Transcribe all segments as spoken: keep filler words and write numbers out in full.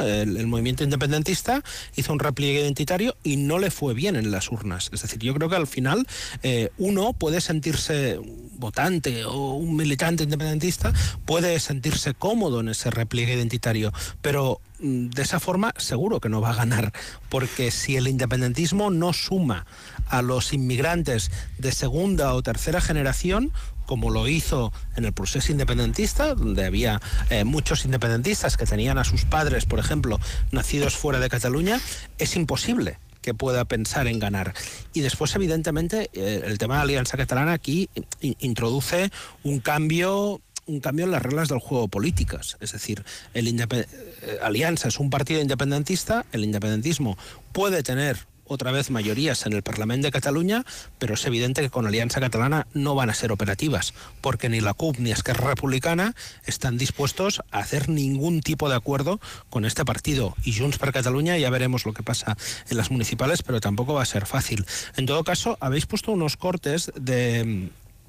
¿no? El, el movimiento independentista hizo un repliegue identitario y no le fue bien en las urnas. Es decir, yo creo que al final eh, uno puede sentirse votante o un militante independentista, puede sentirse cómodo en ese repliegue identitario, pero de esa forma seguro que no va a ganar, porque si el independentismo no suma a los inmigrantes de segunda o tercera generación, como lo hizo en el proceso independentista, donde había eh, muchos independentistas que tenían a sus padres, por ejemplo, nacidos fuera de Cataluña, es imposible que pueda pensar en ganar. Y después, evidentemente, eh, el tema de la Alianza Catalana aquí in- introduce un cambio... un cambio en las reglas del juego políticas. Es decir, el independ... Alianza es un partido independentista, el independentismo puede tener otra vez mayorías en el Parlament de Catalunya, pero es evidente que con Alianza Catalana no van a ser operativas, porque ni la C U P ni Esquerra Republicana están dispuestos a hacer ningún tipo de acuerdo con este partido. Y Junts per Catalunya, ya veremos lo que pasa en las municipales, pero tampoco va a ser fácil. En todo caso, habéis puesto unos cortes de...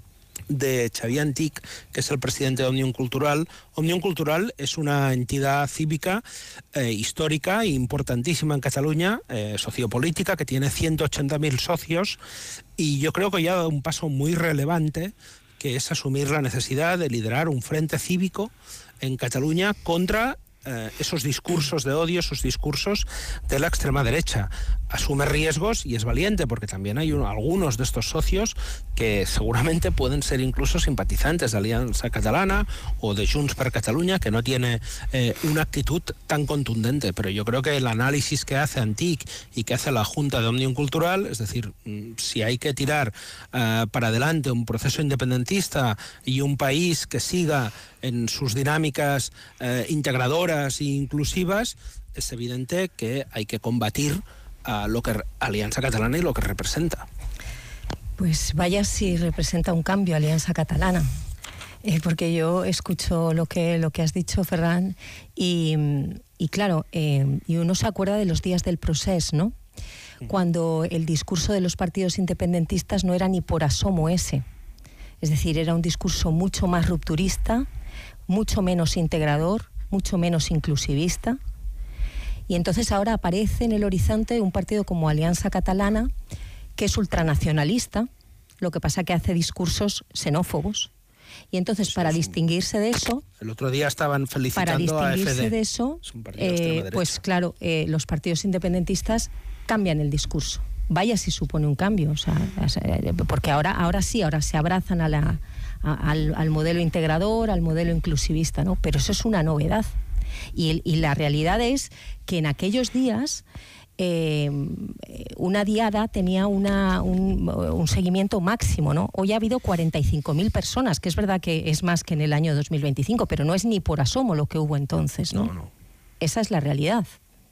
de Xavier Antic, que es el presidente de Òmnium Cultural. Òmnium Cultural es una entidad cívica eh, histórica e importantísima en Cataluña, eh, sociopolítica, que tiene ciento ochenta mil socios, y yo creo que ya ha dado un paso muy relevante, que es asumir la necesidad de liderar un frente cívico en Cataluña contra eh, esos discursos de odio, esos discursos de la extrema derecha. Asume riesgos y es valiente, porque también hay uno, algunos de estos socios que seguramente pueden ser incluso simpatizantes de Alianza Catalana o de Junts per Catalunya, que no tiene eh, una actitud tan contundente. Pero yo creo que el análisis que hace Antic y que hace la Junta de Òmnium Cultural, es decir, si hay que tirar uh, para adelante un proceso independentista y un país que siga en sus dinámicas uh, integradoras e inclusivas, es evidente que hay que combatir a lo que Alianza Catalana y lo que representa. Pues vaya si representa un cambio Alianza Catalana, eh, porque yo escucho lo que, lo que has dicho, Ferran, y, y claro, eh, y uno se acuerda de los días del procés, ¿no? Cuando el discurso de los partidos independentistas no era ni por asomo ese. Es decir, era un discurso mucho más rupturista, mucho menos integrador, mucho menos inclusivista. Y entonces ahora aparece en el horizonte un partido como Alianza Catalana, que es ultranacionalista, lo que pasa que hace discursos xenófobos. Y entonces, eso para un... distinguirse de eso... El otro día estaban felicitando a A F D. Para distinguirse de eso, eh, pues claro, eh, los partidos independentistas cambian el discurso. Vaya si supone un cambio, o sea, porque ahora, ahora sí, ahora se abrazan a la, a, al, al modelo integrador, al modelo inclusivista, ¿no? Pero eso es una novedad. Y, y la realidad es que en aquellos días eh, una diada tenía una, un, un seguimiento máximo, ¿no? Hoy ha habido cuarenta y cinco mil personas, que es verdad que es más que en el año dos mil veinticinco, pero no es ni por asomo lo que hubo entonces, ¿no? No, no. Esa es la realidad,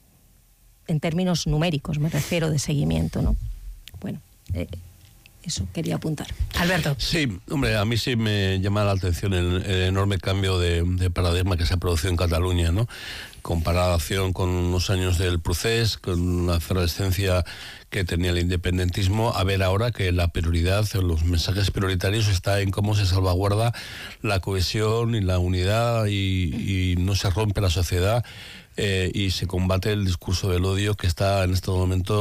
en términos numéricos me refiero, de seguimiento, ¿no? Bueno, eh, eso quería apuntar. Alberto. Sí, hombre, a mí sí me llama la atención el, el enorme cambio de, de paradigma que se ha producido en Cataluña, ¿no? Comparación con unos años del procés, con la efervescencia que tenía el independentismo, a ver ahora que la prioridad, los mensajes prioritarios está en cómo se salvaguarda la cohesión y la unidad y, y no se rompe la sociedad eh, y se combate el discurso del odio que está en este momento